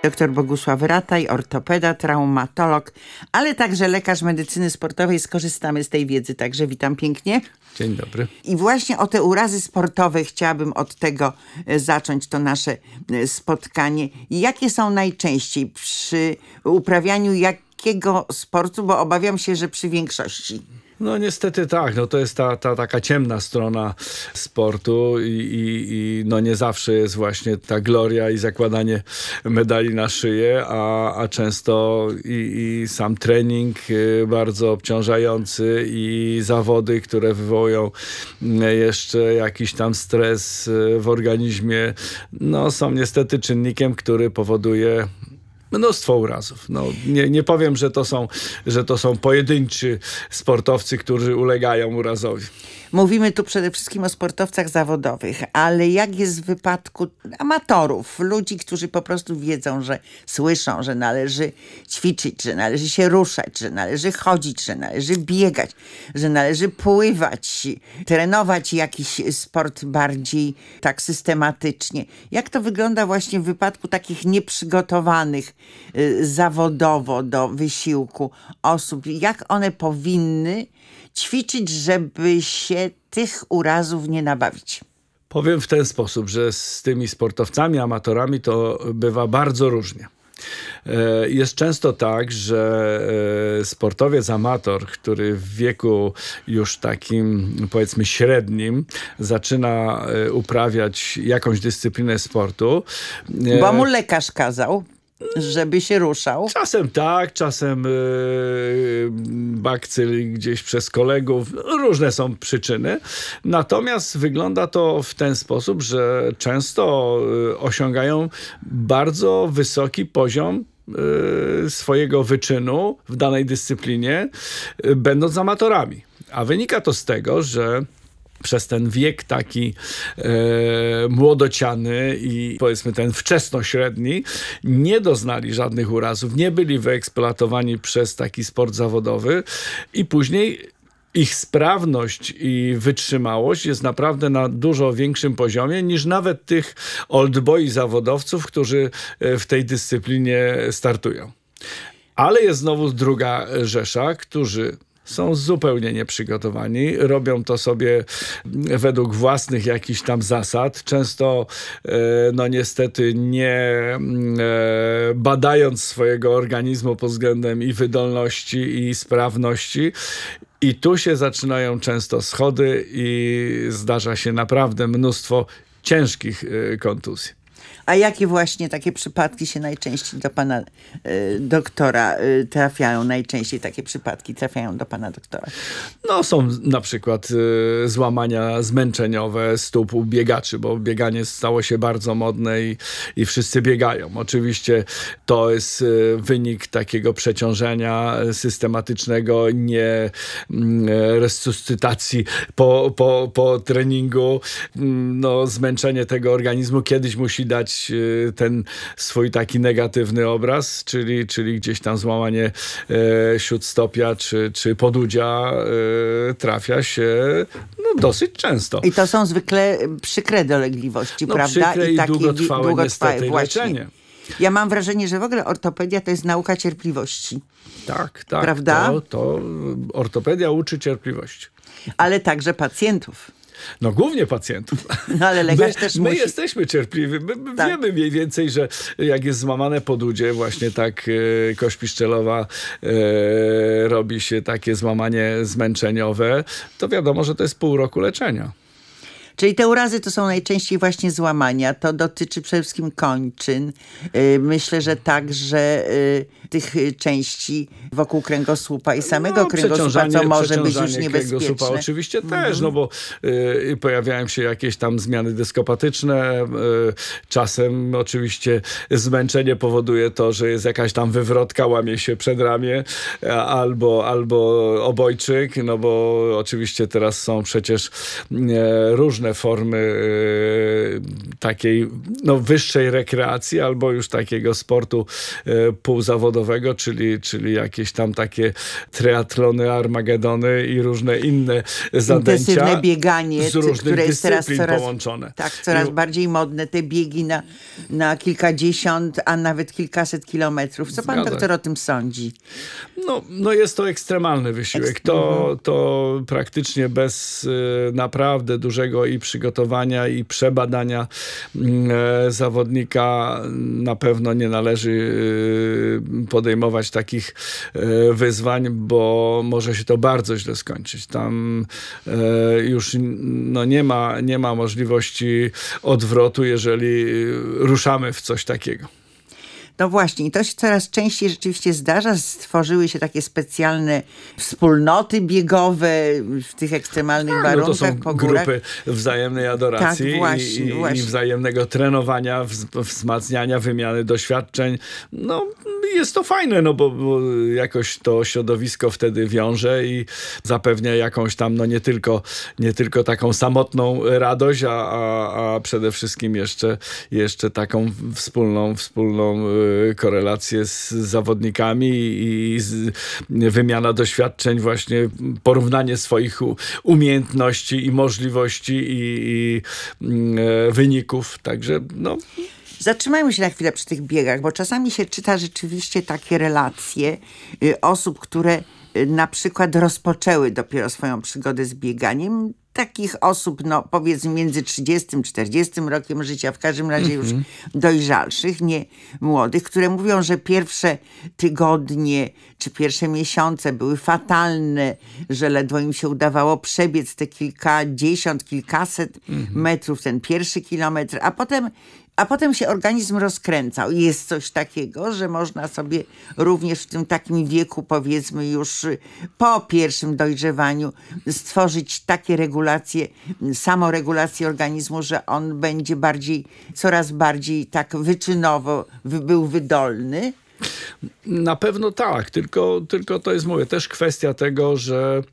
Dr Bogusław Rataj, ortopeda, traumatolog, ale także lekarz medycyny sportowej. Skorzystamy z tej wiedzy, także witam pięknie. Dzień dobry. I właśnie o te urazy sportowe chciałabym od tego zacząć to nasze spotkanie. Jakie są najczęściej przy uprawianiu jakiego sportu, bo obawiam się, że przy większości. No niestety tak, no to jest ta taka ciemna strona sportu i no nie zawsze jest właśnie ta gloria i zakładanie medali na szyję, a często i sam trening bardzo obciążający i zawody, które wywołują jeszcze jakiś tam stres w organizmie, no są niestety czynnikiem, który powoduje mnóstwo urazów. No, nie powiem, że to są pojedynczy sportowcy, którzy ulegają urazowi. Mówimy tu przede wszystkim o sportowcach zawodowych, ale jak jest w wypadku amatorów, ludzi, którzy po prostu wiedzą, że słyszą, że należy ćwiczyć, że należy się ruszać, że należy chodzić, że należy biegać, że należy pływać, trenować jakiś sport bardziej tak systematycznie. Jak to wygląda właśnie w wypadku takich nieprzygotowanych zawodowo do wysiłku osób? Jak one powinny ćwiczyć, żeby się tych urazów nie nabawić? Powiem w ten sposób, że z tymi sportowcami, amatorami to bywa bardzo różnie. Jest często tak, że sportowiec amator, który w wieku już takim powiedzmy średnim zaczyna uprawiać jakąś dyscyplinę sportu. Bo mu lekarz kazał, żeby się ruszał. Czasem tak, czasem bakcyl gdzieś przez kolegów. Różne są przyczyny. Natomiast wygląda to w ten sposób, że często osiągają bardzo wysoki poziom swojego wyczynu w danej dyscyplinie, będąc amatorami. A wynika to z tego, że przez ten wiek taki młodociany i powiedzmy ten wczesnośredni nie doznali żadnych urazów, nie byli wyeksploatowani przez taki sport zawodowy i później ich sprawność i wytrzymałość jest naprawdę na dużo większym poziomie niż nawet tych oldboy zawodowców, którzy w tej dyscyplinie startują. Ale jest znowu druga rzesza, którzy są zupełnie nieprzygotowani, robią to sobie według własnych jakichś tam zasad, często no niestety nie badając swojego organizmu pod względem i wydolności i sprawności. I tu się zaczynają często schody i zdarza się naprawdę mnóstwo ciężkich kontuzji. A jakie właśnie takie przypadki się najczęściej do pana doktora trafiają? Najczęściej takie przypadki trafiają do pana doktora? No są na przykład złamania zmęczeniowe stóp u biegaczy, bo bieganie stało się bardzo modne i wszyscy biegają. Oczywiście to jest wynik takiego przeciążenia systematycznego, nie resuscytacji po treningu. No, zmęczenie tego organizmu kiedyś musi dać ten swój taki negatywny obraz, czyli gdzieś tam złamanie śródstopia czy podudzia trafia się dosyć często. I to są zwykle przykre dolegliwości, prawda? Przykre i długotrwałe niestety leczenie. Ja mam wrażenie, że w ogóle ortopedia to jest nauka cierpliwości. Tak. Prawda? To ortopedia uczy cierpliwości. Ale także pacjentów. No głównie pacjentów. No ale lekarz też my musi. jesteśmy cierpliwi. My Tak. wiemy mniej więcej, że jak jest złamane podudzie, właśnie tak kość piszczelowa robi się takie złamanie zmęczeniowe, to wiadomo, że to jest pół roku leczenia. Czyli te urazy to są najczęściej właśnie złamania. To dotyczy przede wszystkim kończyn. Myślę, że także tych części wokół kręgosłupa i samego kręgosłupa, co może być już niebezpieczne. Oczywiście też, no bo pojawiają się jakieś tam zmiany dyskopatyczne. Czasem oczywiście zmęczenie powoduje to, że jest jakaś tam wywrotka, łamie się przedramię albo obojczyk, no bo oczywiście teraz są przecież różne różne formy takiej wyższej rekreacji albo już takiego sportu półzawodowego, czyli jakieś tam takie triatlony, armagedony i różne inne zadęcia. Intensywne bieganie, z różnych które jest teraz dyscyplin połączone. coraz bardziej modne, te biegi na kilkadziesiąt, a nawet kilkaset kilometrów. Co pan doktor o tym sądzi? No jest to ekstremalny wysiłek. To praktycznie bez naprawdę dużego i przygotowania i przebadania zawodnika na pewno nie należy podejmować takich wyzwań, bo może się to bardzo źle skończyć. Tam już nie ma możliwości odwrotu, jeżeli ruszamy w coś takiego. No właśnie, i to się coraz częściej rzeczywiście zdarza. Stworzyły się takie specjalne wspólnoty biegowe w tych ekstremalnych warunkach. To są po górach. grupy wzajemnej adoracji tak, właśnie. i wzajemnego trenowania, wzmacniania, wymiany doświadczeń. Jest to fajne, bo jakoś to środowisko wtedy wiąże i zapewnia jakąś tam, nie tylko taką samotną radość, a przede wszystkim jeszcze taką wspólną korelację z zawodnikami i wymiana doświadczeń, właśnie porównanie swoich umiejętności i możliwości i wyników. Także Zatrzymajmy się na chwilę przy tych biegach, bo czasami się czyta rzeczywiście takie relacje osób, które na przykład rozpoczęły dopiero swoją przygodę z bieganiem. Takich osób, powiedzmy między 30 a 40 rokiem życia, w każdym razie już dojrzalszych, nie młodych, które mówią, że pierwsze tygodnie czy pierwsze miesiące były fatalne, że ledwo im się udawało przebiec te kilkadziesiąt, kilkaset metrów, ten pierwszy kilometr, a potem się organizm rozkręcał. I jest coś takiego, że można sobie również w tym takim wieku, powiedzmy już po pierwszym dojrzewaniu, stworzyć takie regulacje, samoregulację organizmu, że on będzie coraz bardziej tak wyczynowo był wydolny. Na pewno tak, tylko to jest, mówię, też kwestia tego, że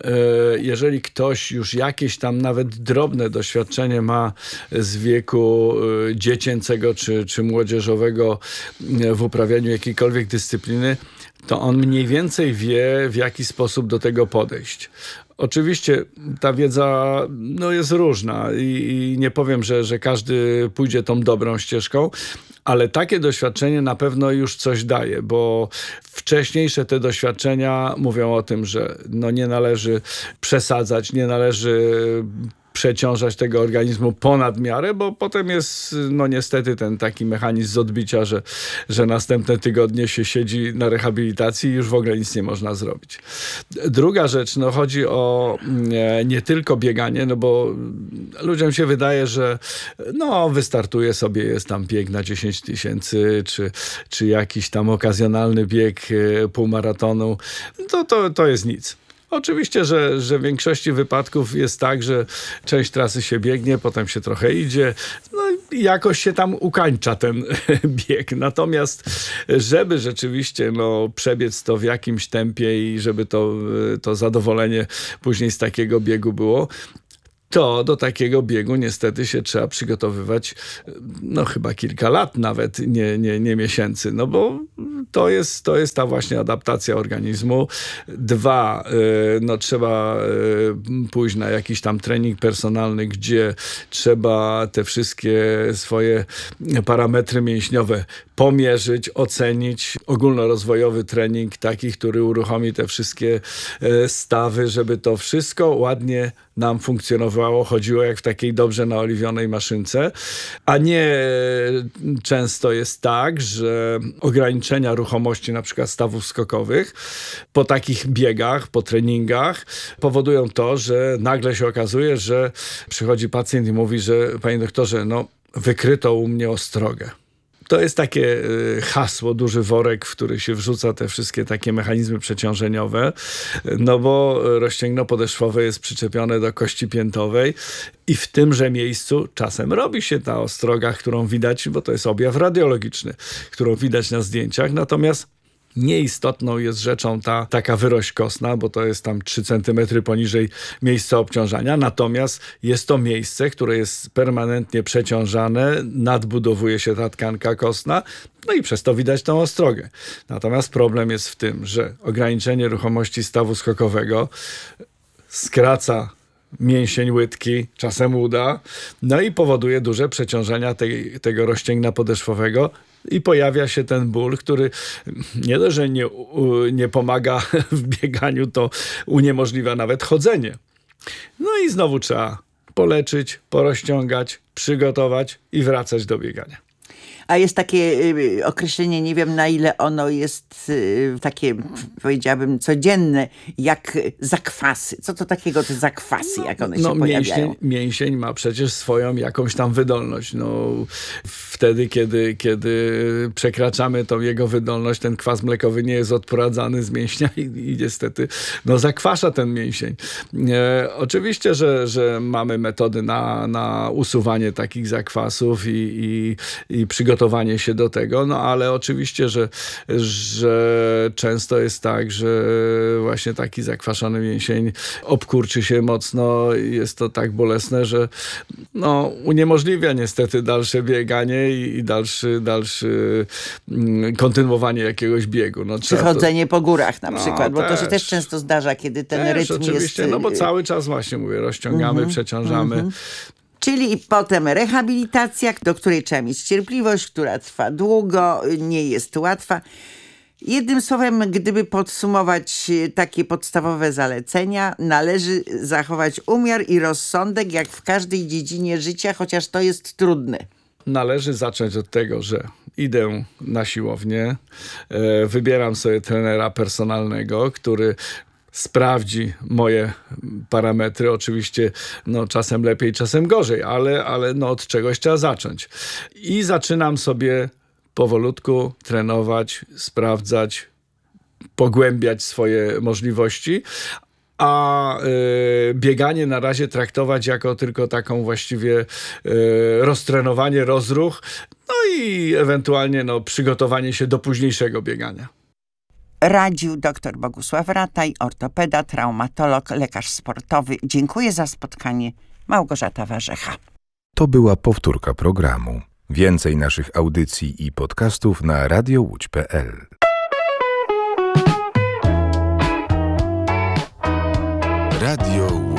jeżeli ktoś już jakieś tam nawet drobne doświadczenie ma z wieku dziecięcego czy młodzieżowego w uprawianiu jakiejkolwiek dyscypliny, to on mniej więcej wie, w jaki sposób do tego podejść. Oczywiście ta wiedza jest różna i nie powiem, że każdy pójdzie tą dobrą ścieżką, ale takie doświadczenie na pewno już coś daje, bo wcześniejsze te doświadczenia mówią o tym, że nie należy przesadzać, nie należy przeciążać tego organizmu ponad miarę, bo potem jest niestety ten taki mechanizm z odbicia, że następne tygodnie się siedzi na rehabilitacji i już w ogóle nic nie można zrobić. Druga rzecz, chodzi o nie tylko bieganie, bo ludziom się wydaje, że wystartuje sobie, jest tam bieg na 10 000 czy jakiś tam okazjonalny bieg półmaratonu. To jest nic. Oczywiście, że w większości wypadków jest tak, że część trasy się biegnie, potem się trochę idzie, i jakoś się tam ukańcza ten bieg. Natomiast, żeby rzeczywiście przebiec to w jakimś tempie i żeby to zadowolenie później z takiego biegu było, to do takiego biegu niestety się trzeba przygotowywać chyba kilka lat nawet, nie miesięcy, bo to jest ta właśnie adaptacja organizmu. 2, trzeba pójść na jakiś tam trening personalny, gdzie trzeba te wszystkie swoje parametry mięśniowe pomierzyć, ocenić. Ogólnorozwojowy trening taki, który uruchomi te wszystkie stawy, żeby to wszystko ładnie nam funkcjonowało, chodziło jak w takiej dobrze naoliwionej maszynce, a nie często jest tak, że ograniczenia ruchomości na przykład stawów skokowych po takich biegach, po treningach powodują to, że nagle się okazuje, że przychodzi pacjent i mówi, że panie doktorze, wykryto u mnie ostrogę. To jest takie hasło, duży worek, w który się wrzuca te wszystkie takie mechanizmy przeciążeniowe, bo rozcięgno podeszwowe jest przyczepione do kości piętowej i w tymże miejscu czasem robi się ta ostroga, którą widać, bo to jest objaw radiologiczny, którą widać na zdjęciach, natomiast Nieistotną jest rzeczą ta taka wyrość kostna, bo to jest tam 3 cm poniżej miejsca obciążania. Natomiast jest to miejsce, które jest permanentnie przeciążane, nadbudowuje się ta tkanka kostna, no i przez to widać tą ostrogę. Natomiast problem jest w tym, że ograniczenie ruchomości stawu skokowego skraca mięsień łydki, czasem uda, no i powoduje duże przeciążenia tego rozcięgna podeszwowego i pojawia się ten ból, który nie dość, że nie pomaga w bieganiu, to uniemożliwia nawet chodzenie. No i znowu trzeba poleczyć, porozciągać, przygotować i wracać do biegania. A jest takie określenie, nie wiem na ile ono jest takie, powiedziałabym, codzienne, jak zakwasy. Co to takiego te zakwasy, jak one się pojawiają? Mięsień ma przecież swoją jakąś tam wydolność. Wtedy, kiedy przekraczamy tą jego wydolność, ten kwas mlekowy nie jest odprowadzany z mięśnia i niestety zakwasza ten mięsień. Oczywiście, że mamy metody na usuwanie takich zakwasów i przygotowanie się do tego, ale oczywiście, że często jest tak, że właśnie taki zakwaszony mięsień obkurczy się mocno, jest to tak bolesne, że uniemożliwia niestety dalsze bieganie i dalszy kontynuowanie jakiegoś biegu. Chodzenie po górach na przykład, bo to się też często zdarza, kiedy ten rytm oczywiście, jest... bo cały czas właśnie mówię, rozciągamy, przeciążamy. Czyli potem rehabilitacja, do której trzeba mieć cierpliwość, która trwa długo, nie jest łatwa. Jednym słowem, gdyby podsumować takie podstawowe zalecenia, należy zachować umiar i rozsądek jak w każdej dziedzinie życia, chociaż to jest trudne. Należy zacząć od tego, że idę na siłownię, wybieram sobie trenera personalnego, który sprawdzi moje parametry. Oczywiście czasem lepiej, czasem gorzej, ale od czegoś trzeba zacząć. I zaczynam sobie powolutku trenować, sprawdzać, pogłębiać swoje możliwości, a bieganie na razie traktować jako tylko taką właściwie roztrenowanie, rozruch, i ewentualnie przygotowanie się do późniejszego biegania. Radził dr Bogusław Rataj, ortopeda, traumatolog, lekarz sportowy. Dziękuję za spotkanie. Małgorzata Warzecha. To była powtórka programu. Więcej naszych audycji i podcastów na radiołódź.pl. Radio